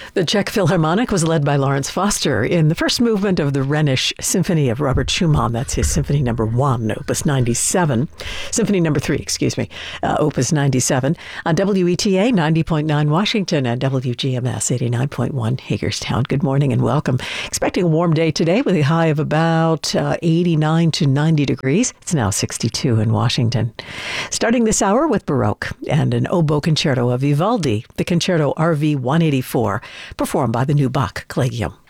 The Czech Philharmonic was led by Lawrence Foster in the first movement of the Rhenish Symphony of Robert Schumann. That's his Symphony Number 1, Opus 97. Symphony Number 3, Opus 97. On WETA 90.9 Washington and WGMS 89.1 Hagerstown. Good morning and welcome. Expecting a warm day today with a high of about 89 to 90 degrees. It's now 62 in Washington. Starting this hour with Baroque and an oboe concerto of Vivaldi, the Concerto RV 184, performed by the new Bach Collegium.